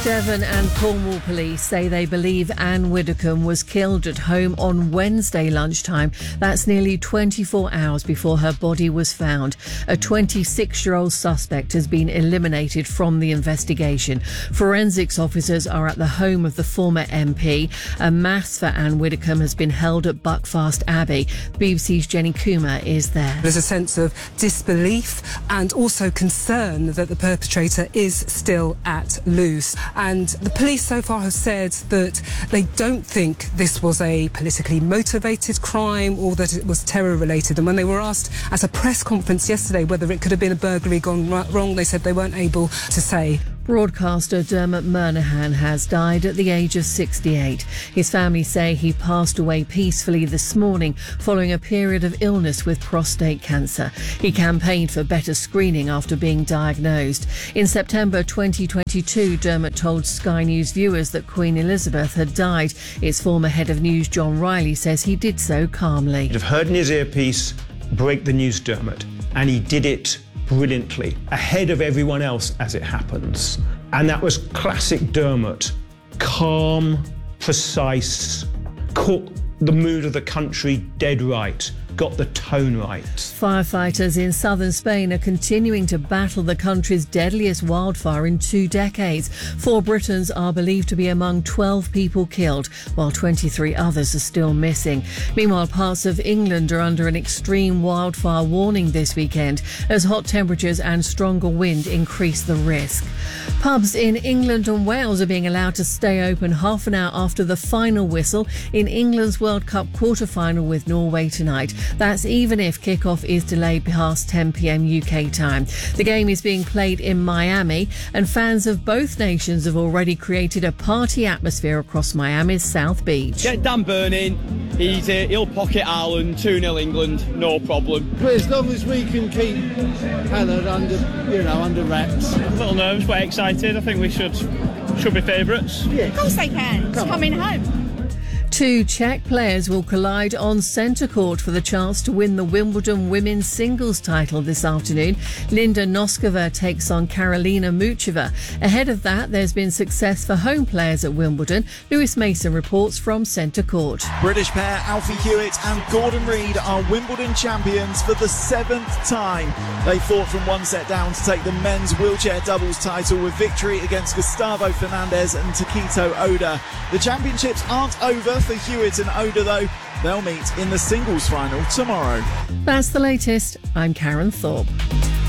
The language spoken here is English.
Devon and Cornwall police say they believe Anne Widdecombe was killed at home on Wednesday lunchtime. That's nearly 24 hours before her body was found. A 26-year-old suspect has been eliminated from the investigation. Forensics officers are at the home of the former MP. A mass for Anne Widdecombe has been held at Buckfast Abbey. BBC's Jenny Coomer is there. There's a sense of disbelief and also concern that the perpetrator is still at loose. And the police so far have said that they don't think this was a politically motivated crime or that it was terror related. And when they were asked at a press conference yesterday whether it could have been a burglary gone wrong, they said they weren't able to say. Broadcaster Dermot Murnaghan has died at the age of 68. His family say he passed away peacefully this morning following a period of illness with prostate cancer. He campaigned for better screening after being diagnosed. In September 2022, Dermot told Sky News viewers that Queen Elizabeth had died. Its former head of news, John Riley, says he did so calmly. He'd have heard in his earpiece, "Break the news, Dermot," and he did it brilliantly, ahead of everyone else as it happens. And that was classic Dermot. Calm, precise, caught the mood of the country dead right, got the tone right. Firefighters in southern Spain are continuing to battle the country's deadliest wildfire in 2 decades. 4 Britons are believed to be among 12 people killed, while 23 others are still missing. Meanwhile, parts of England are under an extreme wildfire warning this weekend as hot temperatures and stronger wind increase the risk. Pubs in England and Wales are being allowed to stay open half an hour after the final whistle in England's World Cup quarter-final with Norway tonight. That's even if kickoff is delayed past 10 p.m. UK time. The game is being played in Miami, and fans of both nations have already created a party atmosphere across Miami's South Beach. Get Dan Burning, he'll pocket Ireland, 2-0 England, no problem. But as long as we can keep Hannah under wraps. A little nervous but excited. I think we should be favourites. Yeah. Of course they can. It's coming home. 2 Czech players will collide on centre court for the chance to win the Wimbledon women's singles title this afternoon. Linda Noskova takes on Karolina Muchova. Ahead of that, there's been success for home players at Wimbledon. Lewis Mason reports from centre court. British pair Alfie Hewitt and Gordon Reid are Wimbledon champions for the 7th time. They fought from 1 set down to take the men's wheelchair doubles title with victory against Gustavo Fernandez and Takito Oda. The championships aren't over for Hewitt and Oda though. They'll meet in the singles final tomorrow. That's the latest. I'm Karen Thorpe.